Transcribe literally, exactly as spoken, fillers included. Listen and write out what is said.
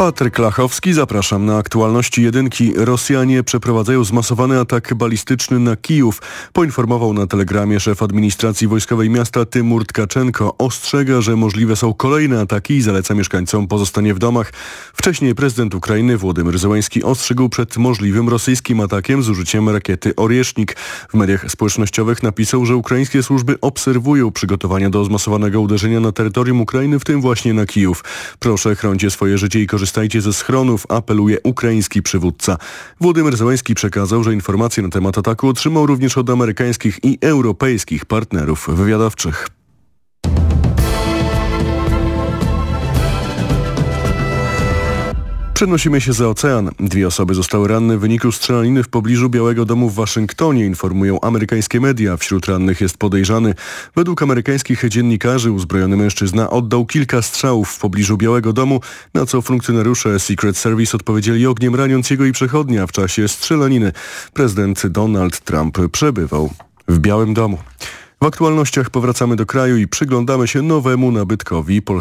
Patryk Lachowski, zapraszam na aktualności jedynki. Rosjanie przeprowadzają zmasowany atak balistyczny na Kijów. Poinformował na telegramie szef administracji wojskowej miasta Tymur Tkaczenko. Ostrzega, że możliwe są kolejne ataki i zaleca mieszkańcom pozostanie w domach. Wcześniej prezydent Ukrainy Włodymyr Zełenski ostrzegł przed możliwym rosyjskim atakiem z użyciem rakiety Oriesznik. W mediach społecznościowych napisał, że ukraińskie służby obserwują przygotowania do zmasowanego uderzenia na terytorium Ukrainy, w tym właśnie na Kijów. Proszę, chrońcie swoje życie i korzystajcie ze schronów, apeluje ukraiński przywódca. Włodymyr Zełenski przekazał, że informacje na temat ataku otrzymał również od amerykańskich i europejskich partnerów wywiadowczych. Przenosimy się za ocean. Dwie osoby zostały ranne w wyniku strzelaniny w pobliżu Białego Domu w Waszyngtonie, informują amerykańskie media. Wśród rannych jest podejrzany. Według amerykańskich dziennikarzy uzbrojony mężczyzna oddał kilka strzałów w pobliżu Białego Domu, na co funkcjonariusze Secret Service odpowiedzieli ogniem, raniąc jego i przechodnia. W czasie strzelaniny prezydent Donald Trump przebywał w Białym Domu. W aktualnościach powracamy do kraju i przyglądamy się nowemu nabytkowi polskiego.